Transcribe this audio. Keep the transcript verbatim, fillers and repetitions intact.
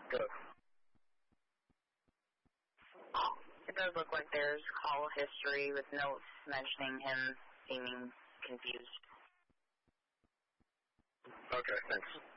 Good. It does look like there's call history with notes mentioning him seeming confused. Okay, thanks.